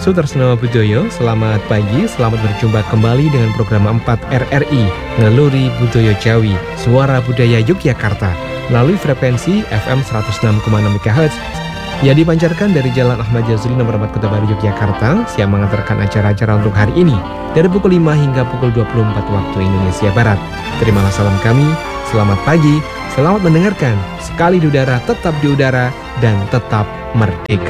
Sutarsono Budoyo, selamat pagi, selamat berjumpa kembali dengan program 4 RRI, Naluri Budoyo Jawi, Suara Budaya Yogyakarta, melalui frekuensi FM 106,6 MHz, yang dipancarkan dari Jalan Ahmad Yazuli nomor 4 Kota Baru Yogyakarta, siap mengantarkan acara-acara untuk hari ini, dari pukul 5 hingga pukul 24 waktu Indonesia Barat. Terimalah salam kami, selamat pagi, selamat mendengarkan, sekali di udara, tetap di udara, dan tetap merdeka.